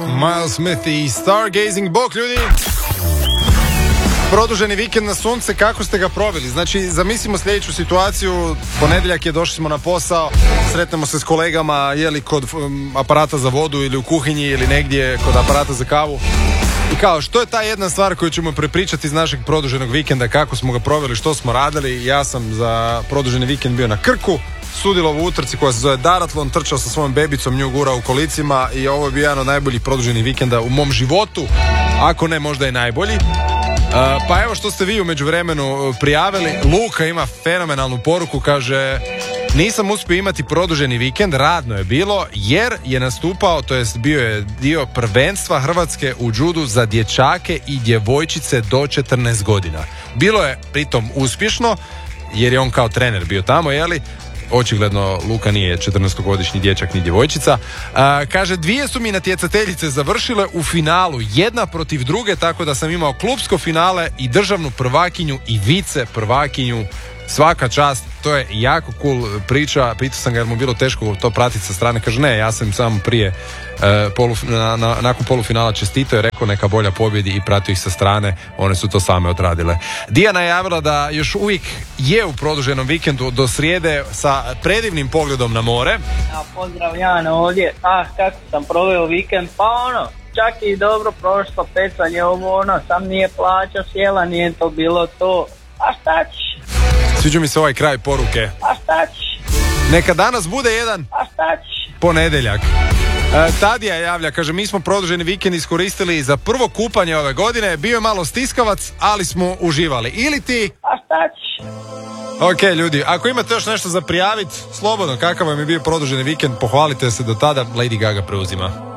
Miles Smith i Stargazing. Bok ljudi! Produženi vikend na sunce, kako ste ga proveli? Znači, zamislimo sljedeću situaciju, ponedjeljak je, došli smo na posao, sretnemo se s kolegama, jeli kod aparata za vodu ili u kuhinji ili negdje kod aparata za kavu. I kao, što je ta jedna stvar koju ćemo prepričati iz našeg produženog vikenda, kako smo ga proveli, što smo radili? Ja sam za produženi vikend bio na Krku, sudjelovao u utrci koja se zove Daratlon, trčao sa svojom bebicom, nju gurao u kolicima i ovo je bio jedan od najboljih produženih vikenda u mom životu, ako ne možda i najbolji. Pa evo što ste vi u međuvremenu prijavili. Luka ima fenomenalnu poruku, kaže: nisam uspio imati produženi vikend, radno je bilo jer je nastupao, to jest bio je dio prvenstva Hrvatske u judu za dječake i djevojčice do 14 godina. Bilo je pritom uspješno jer je on kao trener bio tamo, jeli? Očigledno Luka nije 14-godišnji dječak ni djevojčica. Kaže, dvije su mi natjecateljice završile u finalu, jedna protiv druge, tako da sam imao klupsko finale i državnu prvakinju i vice prvakinju. Svaka čast, to je jako cool priča. Pitao sam ga jer mu bilo teško to pratiti sa strane. Kaže, ne, ja sam samo prije nakon polufinala čestitao i rekao neka bolja pobjedi i pratio ih sa strane. One su to same odradile. Dijana je javila da još uvijek je u produženom vikendu do srijede sa predivnim pogledom na more. Ja, pozdrav Jan ovdje. Kako sam proveo vikend? Pa ono, čak i dobro prošlo, pecanje ovo ono, sam nije plaća sjela, nije to bilo to. A šta ćeš? Sviđa mi se ovaj kraj poruke. A šta ćeš? Neka danas bude jedan A šta ćeš? ponedjeljak. Tadija javlja, kaže, mi smo produženi vikend iskoristili za prvo kupanje ove godine. Bio je malo stiskavac, ali smo uživali. Ili ti? A šta ćeš? Ok, ljudi, ako imate još nešto za prijaviti, slobodno, kakav vam je bio produženi vikend, pohvalite se do tada. Lady Gaga preuzima.